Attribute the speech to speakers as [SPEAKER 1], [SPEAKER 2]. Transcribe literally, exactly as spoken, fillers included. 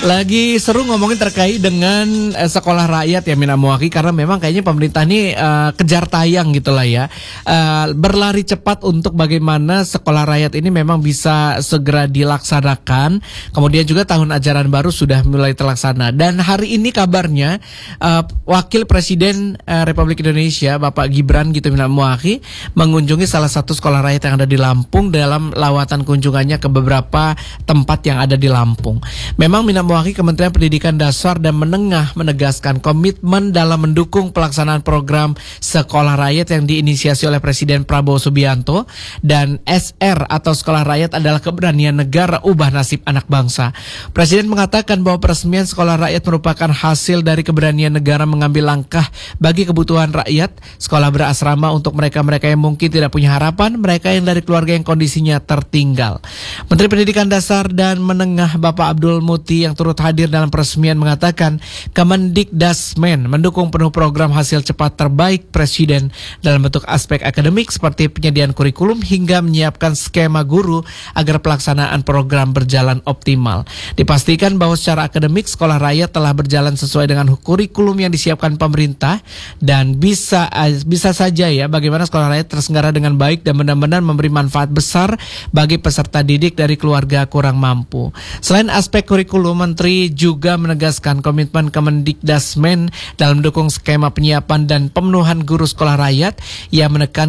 [SPEAKER 1] Lagi seru ngomongin terkait dengan eh, sekolah rakyat ya Mina Muaki, karena memang kayaknya pemerintah ini eh, kejar tayang gitulah ya, eh, berlari cepat untuk bagaimana sekolah rakyat ini memang bisa segera dilaksanakan. Kemudian juga tahun ajaran baru sudah mulai terlaksana, dan hari ini kabarnya eh, Wakil Presiden eh, Republik Indonesia Bapak Gibran gitu Mina Muaki mengunjungi salah satu sekolah rakyat yang ada di Lampung dalam lawatan kunjungannya ke beberapa tempat yang ada di Lampung. Memang Mina Muaki, Kementerian Pendidikan Dasar dan Menengah menegaskan komitmen dalam mendukung pelaksanaan program Sekolah Rakyat yang diinisiasi oleh Presiden Prabowo Subianto, dan S R atau Sekolah Rakyat adalah keberanian negara ubah nasib anak bangsa. Presiden mengatakan bahwa peresmian Sekolah Rakyat merupakan hasil dari keberanian negara mengambil langkah bagi kebutuhan rakyat, sekolah berasrama untuk mereka-mereka yang mungkin tidak punya harapan, mereka yang dari keluarga yang kondisinya tertinggal. Menteri Pendidikan Dasar dan Menengah Bapak Abdul Muti yang turut hadir dalam peresmian mengatakan Kemendikdasmen mendukung penuh program hasil cepat terbaik Presiden dalam bentuk aspek akademik seperti penyediaan kurikulum hingga menyiapkan skema guru agar pelaksanaan program berjalan optimal. Dipastikan bahwa secara akademik sekolah rakyat telah berjalan sesuai dengan kurikulum yang disiapkan pemerintah, dan bisa bisa saja ya bagaimana sekolah rakyat terselenggara dengan baik dan benar-benar memberi manfaat besar bagi peserta didik dari keluarga kurang mampu. Selain aspek kurikulum, Menteri juga menegaskan komitmen Kemendikdasmen dalam mendukung skema penyiapan dan pemenuhan guru sekolah rakyat yang menekan